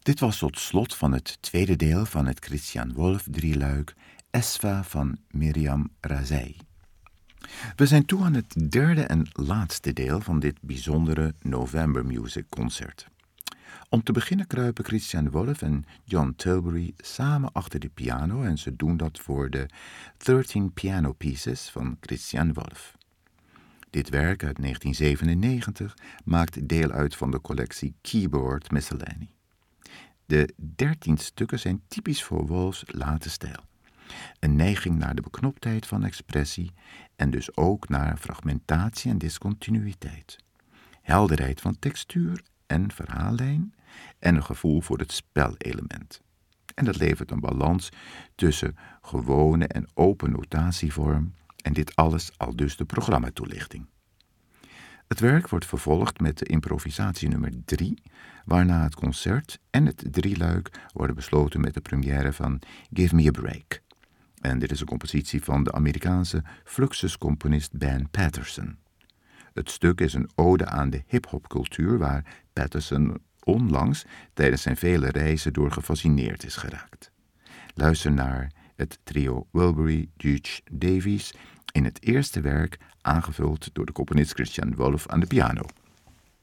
Dit was tot slot van het tweede deel van het Christian Wolff drieluik Esfa van Miriam Razei. We zijn toe aan het derde en laatste deel van dit bijzondere November Music Concert. Om te beginnen kruipen Christian Wolff en John Tilbury samen achter de piano en ze doen dat voor de 13 Piano Pieces van Christian Wolff. Dit werk uit 1997 maakt deel uit van de collectie Keyboard Miscellany. De 13 stukken zijn typisch voor Wolffs late stijl. Een neiging naar de beknoptheid van expressie en dus ook naar fragmentatie en discontinuïteit. Helderheid van textuur en verhaallijn en een gevoel voor het spelelement. En dat levert een balans tussen gewone en open notatievorm en dit alles aldus de programmatoelichting. Het werk wordt vervolgd met de improvisatie nummer 3, waarna het concert en het drieluik worden besloten met de première van Give Me a Break. En dit is een compositie van de Amerikaanse Fluxus-componist Ben Patterson. Het stuk is een ode aan de hip-hopcultuur waar Patterson onlangs tijdens zijn vele reizen door gefascineerd is geraakt. Luister naar het trio Wilbury Judge Davies in het eerste werk, aangevuld door de componist Christian Wolff aan de piano.